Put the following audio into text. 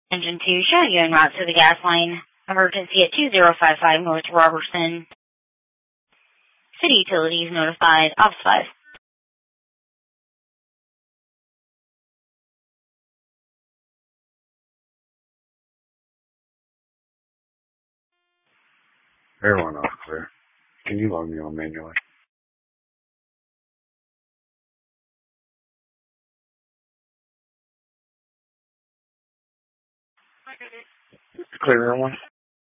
Engine 2 showing you en route to the gas line. Emergency at 2055 North Robertson. City Utilities notified. Office 5. Everyone off clear. Can you log me on manually? Clear everyone?